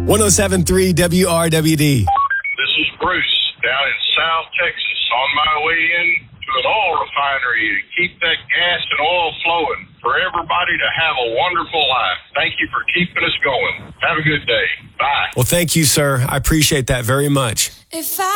107.3 WRWD. This is Bruce down in South Texas on my way in to an oil refinery to keep that gas and oil flowing for everybody to have a wonderful life. Thank you for keeping us going. Have a good day. Bye. Well, thank you, sir. I appreciate that very much.